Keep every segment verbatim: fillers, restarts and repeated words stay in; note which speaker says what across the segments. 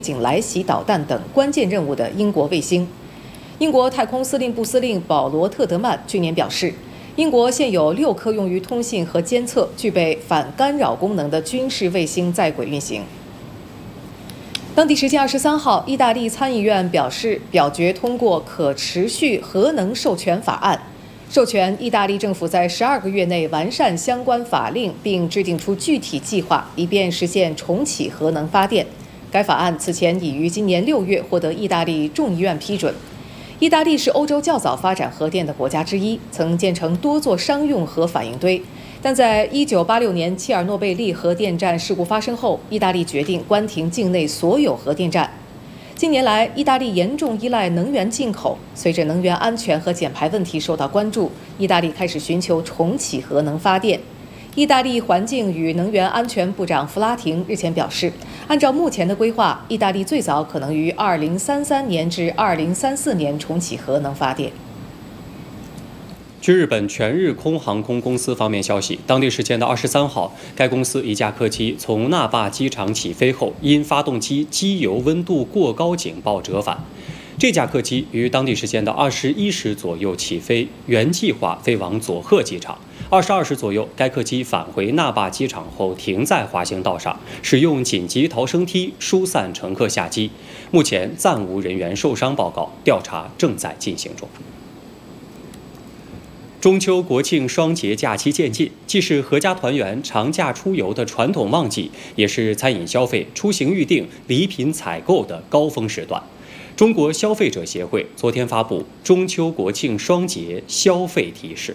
Speaker 1: 警来袭导弹等关键任务的英国卫星。英国太空司令部司令保罗·特德曼去年表示，英国现有六颗用于通信和监测、具备反干扰功能的军事卫星在轨运行。当地时间二十三号，意大利参议院表示表决通过可持续核能授权法案，授权意大利政府在十二个月内完善相关法令，并制定出具体计划，以便实现重启核能发电。该法案此前已于今年六月获得意大利众议院批准。意大利是欧洲较早发展核电的国家之一，曾建成多座商用核反应堆。但在一九八六年切尔诺贝利核电站事故发生后，意大利决定关停境内所有核电站。近年来，意大利严重依赖能源进口，随着能源安全和减排问题受到关注，意大利开始寻求重启核能发电。意大利环境与能源安全部长弗拉廷日前表示，按照目前的规划，意大利最早可能于二零三三年至二零三四年重启核能发电。
Speaker 2: 据日本全日空航空公司方面消息，当地时间的二十三号，该公司一架客机从那霸机场起飞后，因发动机机油温度过高警报折返。这架客机于当地时间的二十一时左右起飞，原计划飞往佐贺机场。二十二时左右，该客机返回那霸机场后停在滑行道上，使用紧急逃生梯疏散乘客下机。目前暂无人员受伤报告，调查正在进行中。中秋国庆双节假期渐近，既是阖家团圆、长假出游的传统旺季，也是餐饮消费、出行预订、礼品采购的高峰时段。中国消费者协会昨天发布中秋国庆双节消费提示。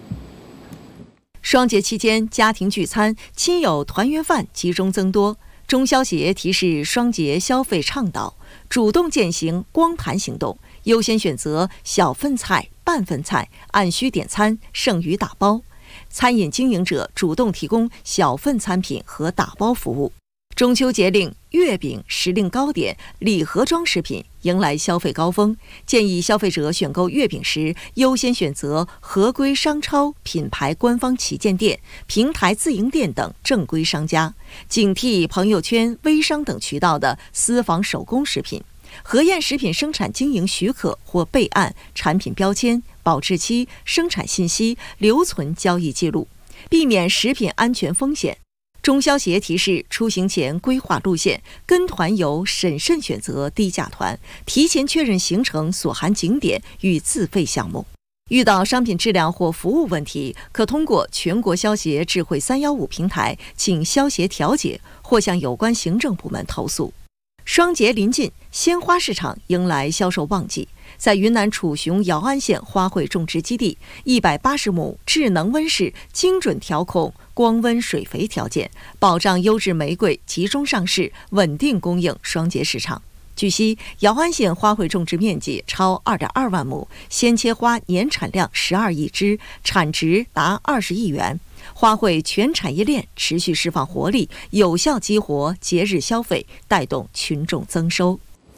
Speaker 3: 双节期间，家庭聚餐、亲友团圆饭集中增多。中消协提示双节消费倡导，主动践行光盘行动，优先选择小份菜、半份菜，按需点餐，剩余打包。餐饮经营者主动提供小份餐品和打包服务。中秋节令、月饼、时令糕点、礼盒装食品迎来消费高峰，建议消费者选购月饼时优先选择合规商超、品牌官方旗舰店、平台自营店等正规商家，警惕朋友圈、微商等渠道的私房手工食品。核验食品生产经营许可或备案、产品标签、保质期、生产信息、留存交易记录，避免食品安全风险。中消协提示，出行前规划路线，跟团游审慎选择低价团，提前确认行程所含景点与自费项目。遇到商品质量或服务问题，可通过全国消协智慧三一五平台请消协调解，或向有关行政部门投诉。双节临近，鲜花市场迎来销售旺季。在云南楚雄姚安县花卉种植基地，一百八十亩智能温室精准调控光温水肥条件，保障优质玫瑰集中上市，稳定供应双节市场。据悉，姚安县花卉种植面积超二点二万亩，鲜切花年产量十二亿只，产值达二十亿元。花卉全产业链持续释放活力，有效激活节日消费，带动群众增收。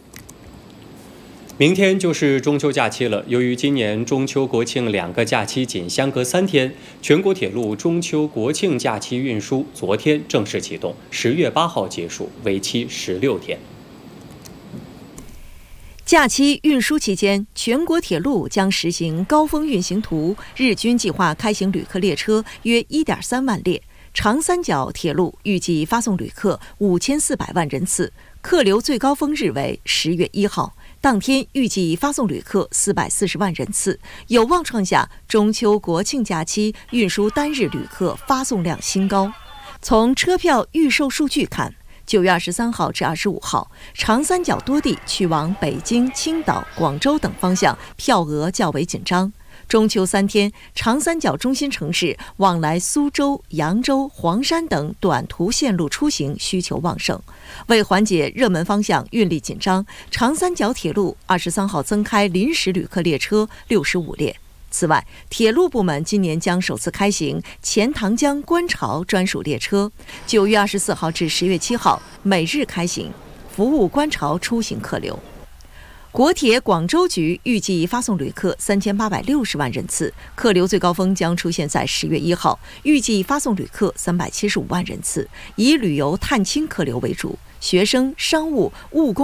Speaker 2: 明天就是中秋假期了，由于今年中秋国庆两个假期仅相隔三天，全国铁路中秋国庆假期运输昨天正式启动，十月八号结束，为期十六天。
Speaker 3: 假期运输期间，全国铁路将实行高峰运行图，日均计划开行旅客列车约 一点三万列。长三角铁路预计发送旅客五千四百万人次，客流最高峰日为十月一号，当天预计发送旅客四百四十万人次，有望创下中秋国庆假期运输单日旅客发送量新高。从车票预售数据看，九月二十三号至二十五号，长三角多地去往北京、青岛、广州等方向票额较为紧张。中秋三天，长三角中心城市往来苏州、扬州、黄山等短途线路出行需求旺盛。为缓解热门方向运力紧张，长三角铁路二十三号增开临时旅客列车六十五列。此外，铁路部门今年将首次开行钱塘江观潮专属列车，九月二十四号至十月七号每日开行，服务观潮出行客流。国铁广州局预计发送旅客三千八百六十万人次，客流最高峰将出现在十月一号，预计发送旅客三百七十五万人次，以旅游探亲客流为主。 学生、商务、务工。